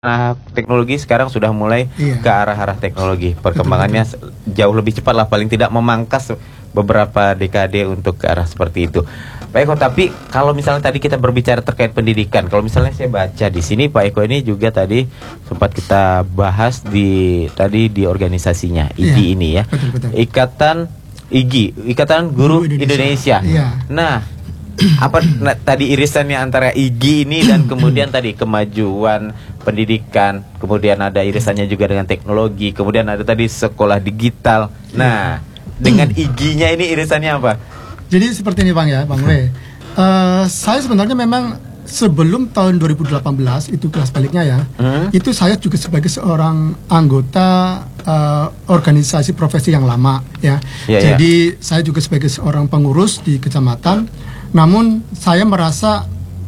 teknologi sekarang sudah mulai ke arah-arah teknologi. Perkembangannya jauh lebih cepat lah, paling tidak memangkas beberapa dekade untuk ke arah seperti itu. Pak Eko, tapi kalau misalnya tadi kita berbicara terkait pendidikan, kalau misalnya saya baca di sini Pak Eko ini juga tadi sempat kita bahas di organisasinya IGI ini ya. Betul. Ikatan IGI, Ikatan Guru Indonesia. Nah, apa tadi irisannya antara IGI ini dan kemudian tadi kemajuan pendidikan, kemudian ada irisannya juga dengan teknologi, kemudian ada tadi sekolah digital. Nah, dengan IGI-nya ini irisannya apa? Jadi seperti ini Bang ya, Bang Le. Saya sebenarnya memang sebelum tahun 2018 itu kelas baliknya ya, itu saya juga sebagai seorang anggota organisasi profesi yang lama ya. Jadi saya juga sebagai seorang pengurus di kecamatan. Namun saya merasa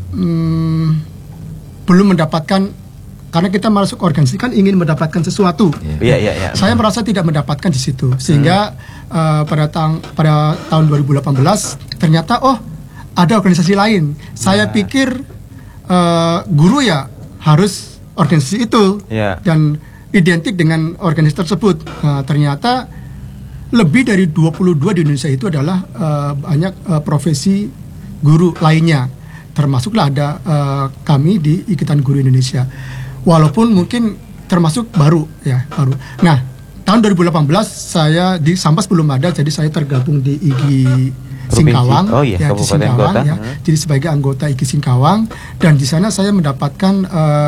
belum mendapatkan, karena kita masuk organisasi kan ingin mendapatkan sesuatu. Saya merasa tidak mendapatkan di situ, sehingga pada tahun 2018 ternyata ada organisasi lain. Saya pikir guru ya harus organisasi itu dan identik dengan organisasi tersebut. Ternyata lebih dari 22 di Indonesia itu adalah banyak profesi guru lainnya, termasuklah ada kami di Ikatan Guru Indonesia, walaupun mungkin termasuk baru. Nah, tahun 2018 saya di Sambas belum ada, jadi saya tergabung di IGI Singkawang, di Singkawang ya. Jadi sebagai anggota IGI Singkawang, dan di sana saya mendapatkan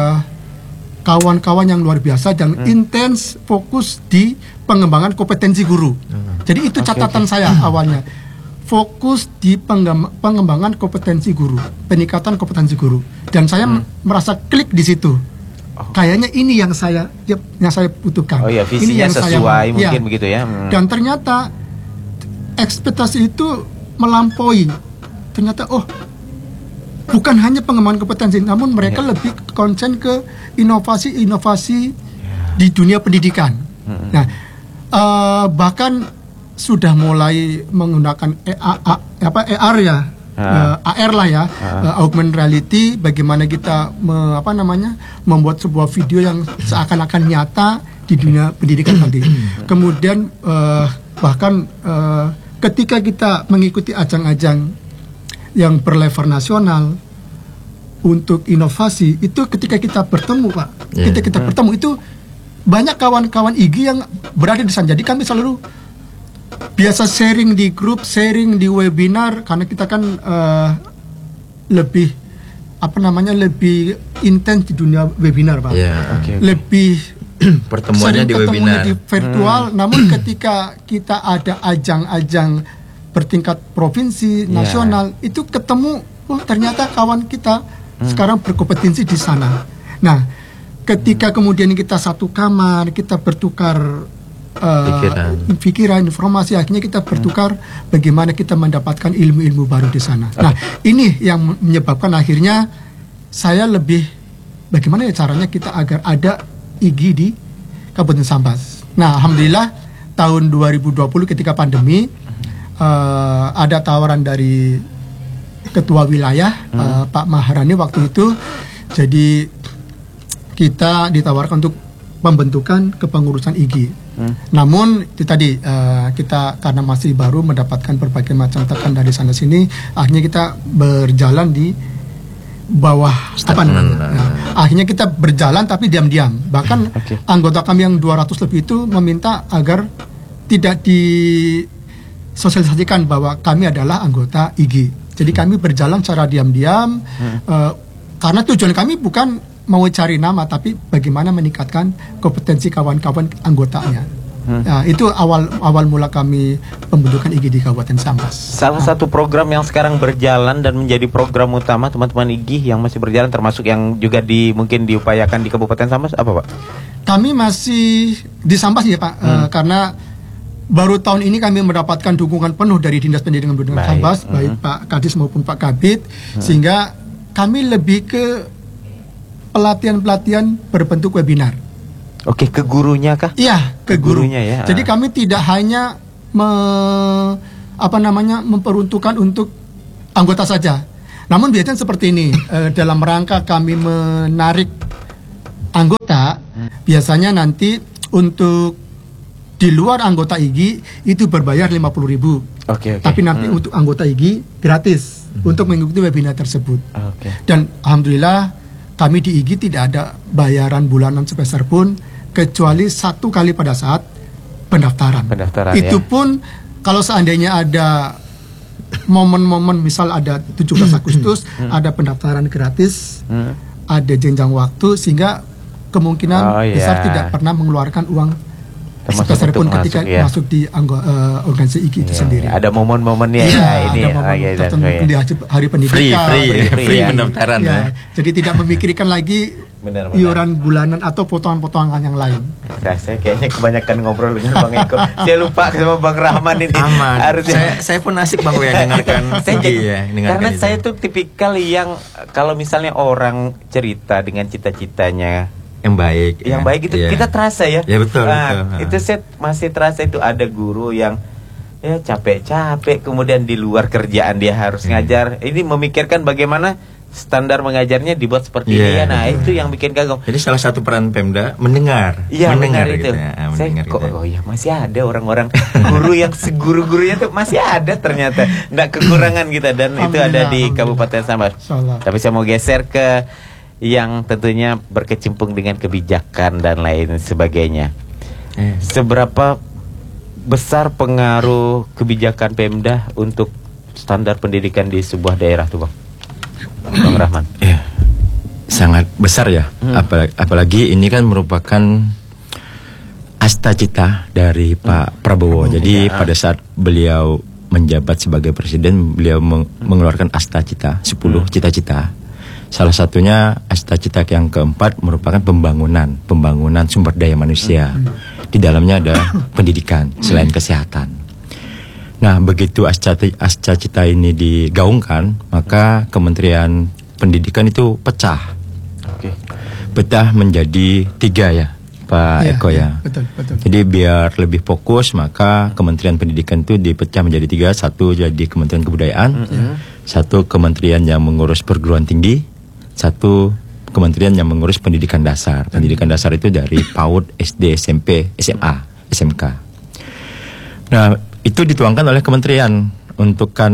kawan-kawan yang luar biasa dan intens fokus di pengembangan kompetensi guru. Jadi itu catatan saya awalnya. Fokus di pengembangan kompetensi guru, peningkatan kompetensi guru, dan saya merasa klik di situ. Kayaknya ini yang saya butuhkan. Visinya ini yang sesuai mungkin begitu ya. Dan ternyata ekspektasi itu melampaui. Ternyata bukan hanya pengembangan kompetensi, namun mereka lebih konsen ke inovasi-inovasi di dunia pendidikan. Nah, bahkan sudah mulai menggunakan AR ya, AR lah ya, augmented reality. Bagaimana kita membuat sebuah video yang seakan-akan nyata di dunia pendidikan tadi. Kemudian bahkan ketika kita mengikuti ajang-ajang yang berlevel nasional untuk inovasi, itu ketika kita bertemu Pak, kita bertemu itu banyak kawan-kawan IGI yang berada di sana. Jadi kami selalu biasa sharing di grup, sharing di webinar, karena kita kan lebih lebih intens di dunia webinar Pak. Lebih pertemuannya di webinar, di virtual. Namun ketika kita ada ajang-ajang bertingkat provinsi, nasional, itu ketemu, ternyata kawan kita sekarang berkompetensi di sana. Nah, ketika kemudian kita satu kamar, kita bertukar pikiran, informasi, akhirnya kita bertukar bagaimana kita mendapatkan ilmu-ilmu baru di sana. Nah, ini yang menyebabkan akhirnya saya lebih bagaimana ya caranya kita agar ada IGI di Kabupaten Sambas. Nah, alhamdulillah tahun 2020 ketika pandemi ada tawaran dari ketua wilayah Pak Maharani waktu itu. Jadi kita ditawarkan untuk pembentukan kepengurusan IGI. Namun itu tadi kita karena masih baru mendapatkan berbagai macam tekan dari sana sini, akhirnya kita berjalan di bawah akhirnya kita berjalan tapi diam-diam. Bahkan anggota kami yang 200 lebih itu meminta agar tidak disosialisasikan bahwa kami adalah anggota IGI. Jadi kami berjalan secara diam-diam karena tujuan kami bukan mau cari nama, tapi bagaimana meningkatkan kompetensi kawan-kawan anggotanya. Nah, itu awal mula kami pembentukan IGI di Kabupaten Sambas. Salah satu program yang sekarang berjalan dan menjadi program utama teman-teman IGI yang masih berjalan, termasuk yang juga mungkin diupayakan di Kabupaten Sambas, apa Pak? Kami masih di Sambas ya Pak, karena baru tahun ini kami mendapatkan dukungan penuh dari Dinas Pendidikan Sambas, baik Pak Kadis maupun Pak Kabid, sehingga kami lebih ke pelatihan-pelatihan berbentuk webinar. Ke gurunya kah? Iya, ke gurunya ya. Jadi kami tidak hanya memperuntukkan untuk anggota saja. Namun biasanya seperti ini, dalam rangka kami menarik anggota, biasanya nanti untuk di luar anggota IGI itu berbayar 50.000. Oke. Tapi nanti untuk anggota IGI gratis untuk mengikuti webinar tersebut. Oke. Dan alhamdulillah kami di IGI tidak ada bayaran bulanan sepeser pun kecuali 1 kali pada saat pendaftaran. Itu pun kalau seandainya ada momen-momen, misal ada 17 Agustus ada pendaftaran gratis, ada jenjang waktu sehingga kemungkinan besar tidak pernah mengeluarkan uang sepeser pun ketika masuk di organisasi IGI itu sendiri. Ada momen-momennya ini. Ada momen di hari pendidikan. Free pendaftaran. Jadi tidak memikirkan lagi iuran bulanan atau potongan-potongan yang lain. Saya kayaknya kebanyakan ngobrol dengan Bang Eko. Saya lupa sama Bang Rahman ini. Aman. Saya pun asik Bang Uya dengarkan. Karena saya tuh tipikal yang kalau misalnya orang cerita dengan cita-citanya yang baik itu kita terasa ya. Ya betul. Itu saya masih terasa itu ada guru yang capek-capek kemudian di luar kerjaan dia harus ngajar. Ini memikirkan bagaimana standar mengajarnya dibuat seperti ini. Nah, itu yang bikin kagum. Jadi salah satu peran Pemda mendengar itu. Gitu ya. Saya kok masih ada orang-orang guru yang seguru-gurunya tuh masih ada ternyata. Nggak kekurangan kita dan itu ada di Kabupaten Sambas. Tapi saya mau geser ke yang tentunya berkecimpung dengan kebijakan dan lain sebagainya. Seberapa besar pengaruh kebijakan Pemda untuk standar pendidikan di sebuah daerah tuh Bang Rahman? Sangat besar ya. Apalagi ini kan merupakan asta-cita dari Pak Prabowo. Jadi pada saat beliau menjabat sebagai presiden, beliau mengeluarkan asta-cita 10 cita-cita. Salah satunya cita-cita yang keempat merupakan pembangunan sumber daya manusia. Di dalamnya ada pendidikan selain kesehatan. Nah, begitu cita ini digaungkan, maka Kementerian Pendidikan itu pecah. Pecah menjadi 3 ya, Pak Eko ya. Betul. Jadi biar lebih fokus, maka Kementerian Pendidikan itu dipecah menjadi 3. Satu jadi Kementerian Kebudayaan, satu kementerian yang mengurus perguruan tinggi, satu kementerian yang mengurus pendidikan dasar. Pendidikan dasar itu dari PAUD, SD, SMP, SMA, SMK. Nah, itu dituangkan oleh kementerian untuk kan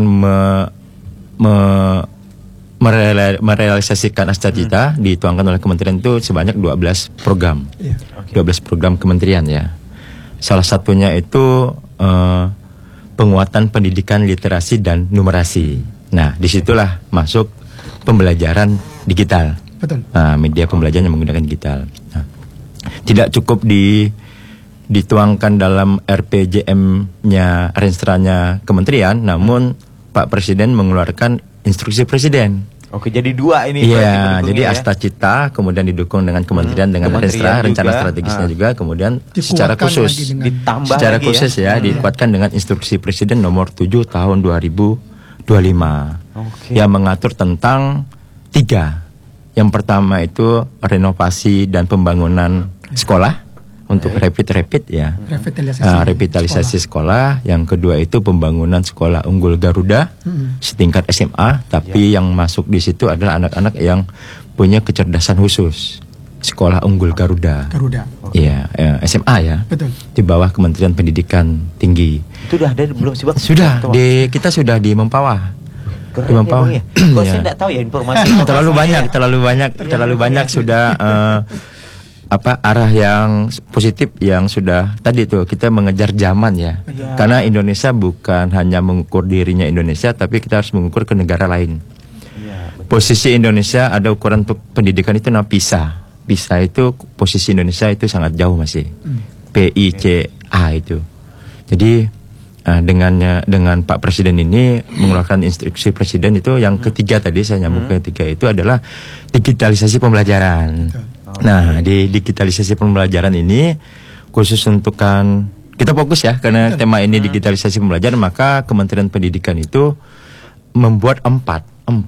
merealisasikan cita-cita. Dituangkan oleh kementerian itu sebanyak 12 program. 12 program kementerian ya. Salah satunya itu penguatan pendidikan literasi dan numerasi. Nah, disitulah masuk pembelajaran digital. Betul. Nah, media pembelajaran yang menggunakan digital. Nah, tidak cukup dituangkan dalam RPJM-nya, renstra-nya kementerian, namun Pak Presiden mengeluarkan instruksi Presiden. Oke, jadi 2 ini. Iya, jadi asta-cita kemudian didukung dengan kementerian dengan renstra, rencana strategisnya juga, kemudian secara khusus ditambah secara khusus ya, dikuatkan dengan instruksi Presiden nomor 7 tahun 2025. Yang mengatur tentang 3. Yang pertama itu renovasi dan pembangunan sekolah untuk rapid ya. Revitalisasi sekolah. Yang kedua itu pembangunan sekolah unggul Garuda setingkat SMA, tapi yang masuk di situ adalah anak-anak yang punya kecerdasan khusus. Sekolah unggul Garuda. Iya, SMA ya. Betul. Di bawah Kementerian Pendidikan Tinggi. Itu udah ada belum sih Bang? Sudah, kita sudah di Mempawah. Ya? Kok saya tidak tahu ya informasi. terlalu banyak sudah arah yang positif yang sudah tadi tuh kita mengejar zaman ya. Karena Indonesia bukan hanya mengukur dirinya Indonesia, tapi kita harus mengukur ke negara lain. Posisi Indonesia ada ukuran pendidikan itu PISA. PISA itu posisi Indonesia itu sangat jauh masih. PICA itu. Jadi dengan Pak Presiden ini mengeluarkan instruksi Presiden itu yang ketiga tadi saya nyambung ke ketiga itu adalah digitalisasi pembelajaran. Nah, di digitalisasi pembelajaran ini khusus untuk kan kita fokus ya karena tema ini digitalisasi pembelajaran, maka Kementerian Pendidikan itu membuat 4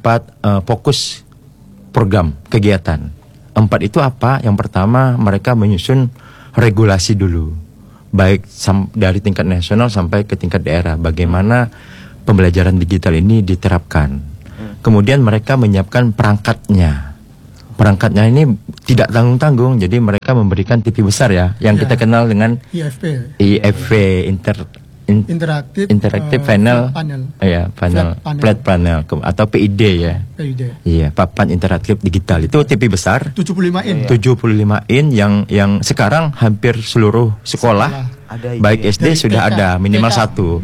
fokus program kegiatan. 4 itu apa? Yang pertama mereka menyusun regulasi dulu. Baik dari tingkat nasional sampai ke tingkat daerah, bagaimana pembelajaran digital ini diterapkan. Kemudian mereka menyiapkan perangkatnya. perangkatnya ini tidak tanggung-tanggung. Jadi mereka memberikan TV besar ya, yang kita kenal dengan IFV, Interactive Panel, Flat Panel atau PID ya. Iya, papan interaktif digital. Itu TV besar 75 in yang sekarang hampir seluruh sekolah ada, baik SD sudah ada minimal satu.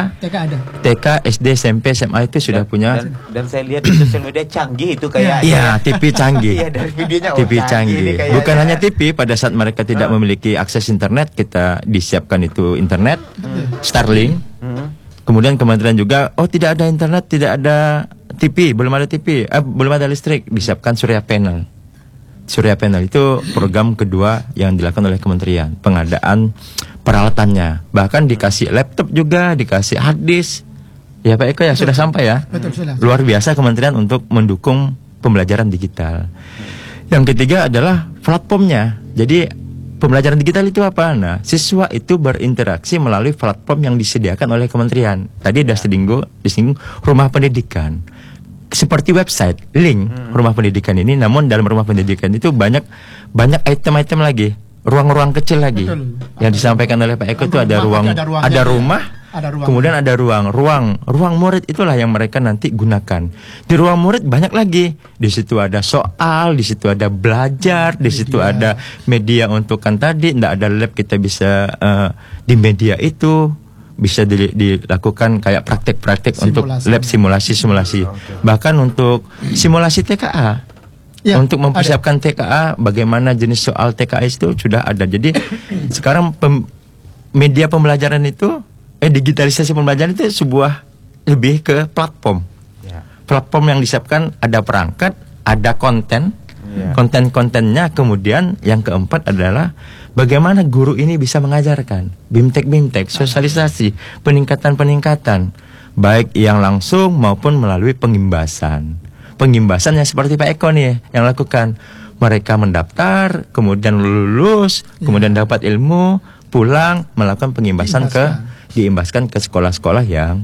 TK, SD, SMP, SMA itu sudah punya. Dan saya lihat di sosial media canggih itu kayak. Iya, TV canggih. Iya, dari videonya TV canggih. Bukan hanya TV, pada saat mereka tidak memiliki akses internet, kita disiapkan itu internet, Starlink. Kemudian kementerian juga, tidak ada internet, tidak ada TV, belum ada TV, belum ada listrik, disiapkan surya panel. Surya panel itu program kedua yang dilakukan oleh kementerian, pengadaan peralatannya, bahkan dikasih laptop juga, dikasih hard disk. Ya Pak Eko ya, sudah sampai ya. Luar biasa kementerian untuk mendukung pembelajaran digital. Yang ketiga adalah platformnya. Jadi pembelajaran digital itu apa? Nah, siswa itu berinteraksi melalui platform yang disediakan oleh kementerian. Tadi sudah disinggung rumah pendidikan. Seperti website, link rumah pendidikan ini, namun dalam rumah pendidikan itu banyak item-item lagi, ruang-ruang kecil lagi. Yang disampaikan oleh Pak Eko itu ada rumah, kemudian ada ruang murid, itulah yang mereka nanti gunakan. Di ruang murid banyak lagi. Di situ ada soal, di situ ada belajar, di situ ada media untuk kan tadi enggak ada lab, kita bisa di media itu bisa dilakukan kayak praktek-praktek untuk lab simulasi. Bahkan untuk simulasi TKA. Untuk mempersiapkan TKA, bagaimana jenis soal TKA itu sudah ada. Jadi sekarang media pembelajaran itu digitalisasi pembelajaran itu sebuah lebih ke platform. Platform yang disiapkan ada perangkat, ada konten, konten-kontennya. Kemudian yang keempat adalah bagaimana guru ini bisa mengajarkan, bimtek, sosialisasi, peningkatan, baik yang langsung maupun melalui pengimbasan. Pengimbasan yang seperti Pak Eko nih yang lakukan. Mereka mendaftar, kemudian lulus, kemudian dapat ilmu, pulang melakukan pengimbasan diimbaskan ke sekolah-sekolah yang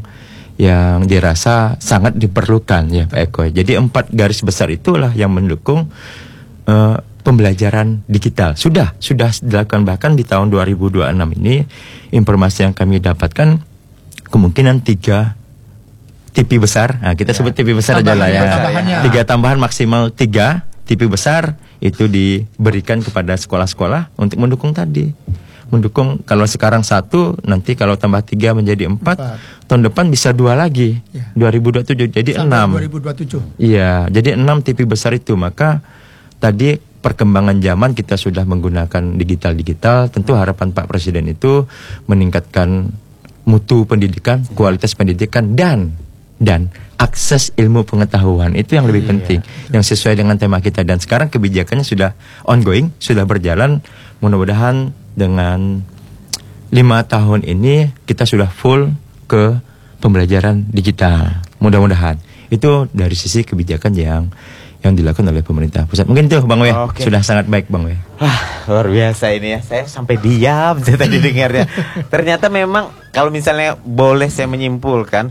dirasa sangat diperlukan ya Pak Eko. Jadi 4 garis besar itulah yang mendukung pembelajaran digital. Sudah dilakukan, bahkan di tahun 2026 ini informasi yang kami dapatkan kemungkinan 3 TV besar. Nah, kita sebut TV besar aja lah ya. 3 tambahan maksimal 3 TV besar itu diberikan kepada sekolah-sekolah untuk mendukung tadi. Mendukung kalau sekarang 1, nanti kalau tambah 3 menjadi 4, tahun depan bisa 2 lagi. 2027 jadi 6. 2027. Iya, jadi 6 TV besar itu. Maka tadi perkembangan zaman kita sudah menggunakan digital. Tentu harapan Pak Presiden itu meningkatkan mutu pendidikan, kualitas pendidikan dan akses ilmu pengetahuan. Itu yang lebih penting, yang sesuai dengan tema kita. Dan sekarang kebijakannya sudah ongoing, sudah berjalan. Mudah-mudahan dengan 5 tahun ini kita sudah full ke pembelajaran digital. Mudah-mudahan itu dari sisi kebijakan yang dilakukan oleh pemerintah pusat. Mungkin itu Bang Weh, sudah sangat baik Bang Weh. Luar biasa ini ya. Saya sampai diam saya tadi dengarnya. Ternyata memang kalau misalnya boleh saya menyimpulkan,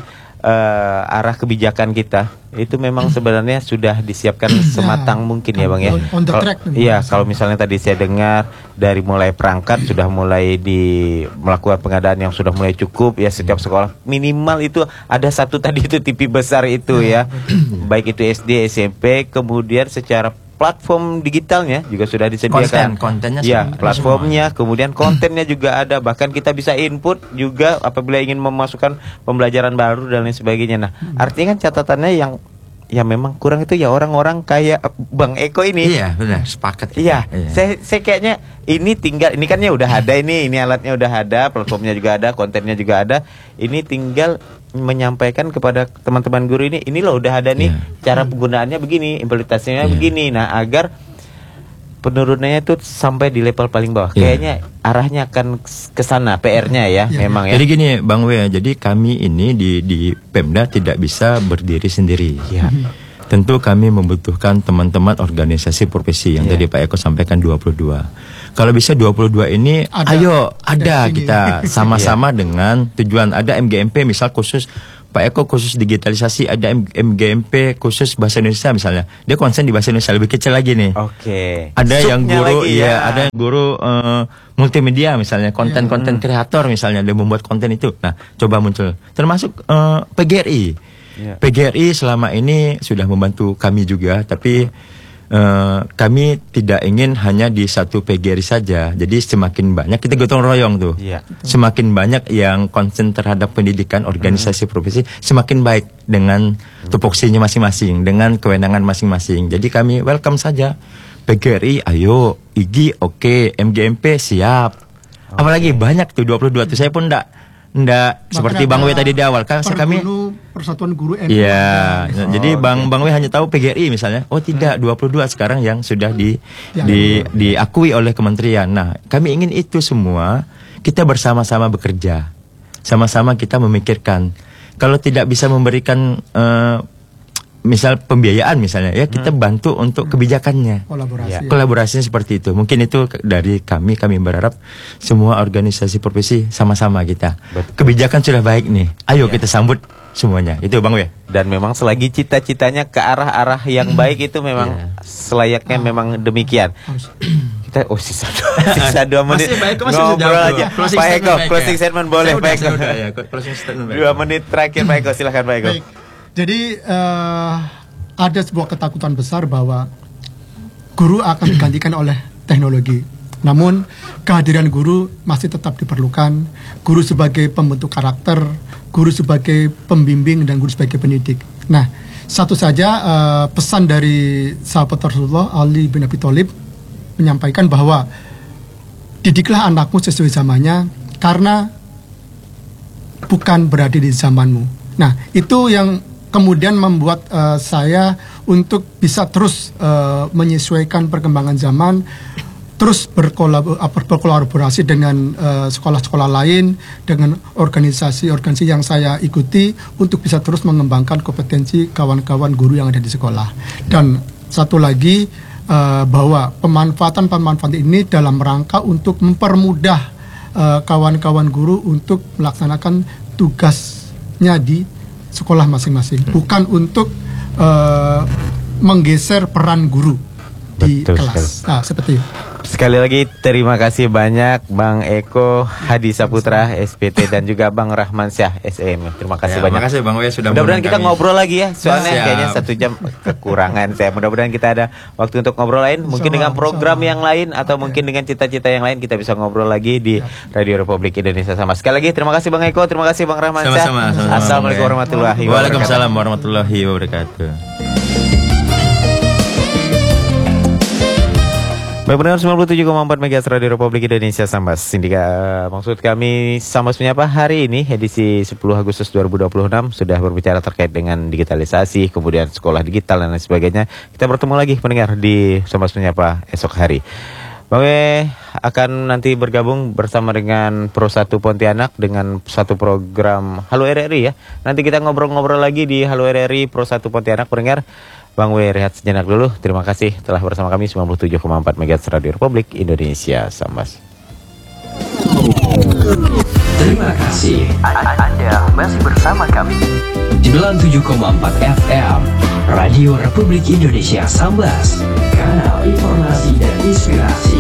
arah kebijakan kita itu memang sebenarnya sudah disiapkan sematang mungkin ya Bang ya. On the track. Iya, kalau misalnya tadi saya dengar dari mulai perangkat sudah mulai melakukan pengadaan yang sudah mulai cukup ya, setiap sekolah minimal itu ada 1 tadi itu TV besar itu ya. Baik itu SD, SMP, kemudian secara platform digitalnya juga sudah disediakan. Kontennya platformnya, kemudian kontennya juga ada. Bahkan kita bisa input juga apabila ingin memasukkan pembelajaran baru dan lain sebagainya. Nah, artinya kan catatannya yang memang kurang itu ya orang-orang kayak Bang Eko ini. Iya, benar, sepakat. Iya. Saya kayaknya ini kan ya udah ada ini alatnya udah ada, platformnya juga ada, kontennya juga ada. Ini tinggal menyampaikan kepada teman-teman guru ini loh udah ada nih, cara penggunaannya begini, implementasinya begini. Nah, agar penurunannya itu sampai di level paling bawah. Kayaknya arahnya akan ke sana PR-nya ya, memang ya. Jadi gini Bang Weh, jadi kami ini di Pemda tidak bisa berdiri sendiri. Tentu kami membutuhkan teman-teman organisasi profesi yang tadi Pak Eko sampaikan 22. Kalau bisa 22 ini ada kita sama-sama dengan tujuan. Ada MGMP misal khusus Pak Eko khusus digitalisasi, ada MGMP khusus bahasa Indonesia misalnya. Dia konsen di bahasa Indonesia lebih kecil lagi nih. Oke. Ada yang guru, lagi, ya. ada yang guru multimedia misalnya, konten kreator misalnya, dia membuat konten itu. Nah, coba muncul. Termasuk PGRI. PGRI selama ini sudah membantu kami juga, tapi kami tidak ingin hanya di satu PGRI saja. Jadi semakin banyak, kita gotong royong tuh. Semakin banyak yang konsen terhadap pendidikan, organisasi profesi, semakin baik dengan tupoksinya masing-masing, dengan kewenangan masing-masing. Jadi kami welcome saja. PGRI ayo, IGI oke, MGMP siap. Apalagi banyak tuh 22 tuh. Saya pun enggak seperti Bang W tadi di awal kan kami Persatuan Guru NU. Iya, jadi Bang W hanya tahu PGRI misalnya. Oh tidak, 22 sekarang yang sudah diakui oleh kementerian. Nah, kami ingin itu semua kita bersama-sama bekerja. Sama-sama kita memikirkan. Kalau tidak bisa memberikan misal pembiayaan misalnya ya, kita bantu untuk kebijakannya. Kolaborasinya seperti itu. Mungkin itu dari kami berharap semua organisasi profesi sama-sama kita. Kebijakan sudah baik nih. Ayo kita sambut semuanya. Itu Bang W. Dan memang selagi cita-citanya ke arah-arah yang baik itu memang selayaknya memang demikian. Kita sisa 2 menit ngobrol aja. Pak Eko, closing statement boleh Pak Eko. 2 menit terakhir Pak Eko, silakan Pak Eko. Jadi ada sebuah ketakutan besar bahwa guru akan digantikan oleh teknologi. Namun kehadiran guru masih tetap diperlukan. Guru sebagai pembentuk karakter, guru sebagai pembimbing, dan guru sebagai pendidik. Nah, satu saja pesan dari sahabat Rasulullah Ali bin Abi Thalib menyampaikan bahwa didiklah anakmu sesuai zamannya, karena bukan berada di zamanmu. Nah, itu yang kemudian membuat saya untuk bisa terus menyesuaikan perkembangan zaman, terus berkolaborasi dengan sekolah-sekolah lain, dengan organisasi yang saya ikuti, untuk bisa terus mengembangkan kompetensi kawan-kawan guru yang ada di sekolah. Dan satu lagi, bahwa pemanfaatan ini dalam rangka untuk mempermudah kawan-kawan guru untuk melaksanakan tugasnya di sekolah masing-masing, bukan untuk menggeser peran guru di kelas. Nah, seperti itu. Sekali lagi terima kasih banyak Bang Eko Hadi Saputra SPT dan juga Bang Rahman Syah SM. Terima kasih banyak. Terima kasih Bang W sudah. Mudah-mudahan kita ngobrol lagi ya. Soalnya kayaknya 1 jam kekurangan saya. Mudah-mudahan kita ada waktu untuk ngobrol lain, mungkin dengan program yang lain atau mungkin dengan cita-cita yang lain, kita bisa ngobrol lagi di Radio Republik Indonesia sama. Sekali lagi terima kasih Bang Eko, terima kasih Bang Rahman Syah. Assalamualaikum warahmatullahi wabarakatuh. Waalaikumsalam warahmatullahi wabarakatuh. Baik pendengar 97,4 MHz Radio Republik Indonesia Sambas Sindika. Maksud kami Sambas Menyapa hari ini edisi 10 Agustus 2026 sudah berbicara terkait dengan digitalisasi, kemudian sekolah digital dan lain sebagainya. Kita bertemu lagi pendengar di Sambas Menyapa esok hari. Bang W akan nanti bergabung bersama dengan Pro 1 Pontianak dengan satu program Halo RRI ya. Nanti kita ngobrol-ngobrol lagi di Halo RRI Pro 1 Pontianak pendengar. Bang W rehat sejenak dulu. Terima kasih telah bersama kami 97,4 MHz Radio Republik Indonesia Sambas. Terima kasih. Anda masih bersama kami 97,4 FM Radio Republik Indonesia Sambas, kanal informasi dan inspirasi.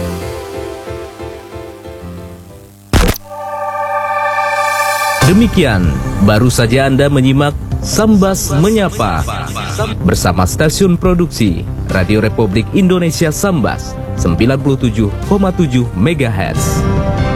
Demikian, baru saja Anda menyimak Sambas Menyapa bersama stasiun produksi Radio Republik Indonesia Sambas 97,7 MHz.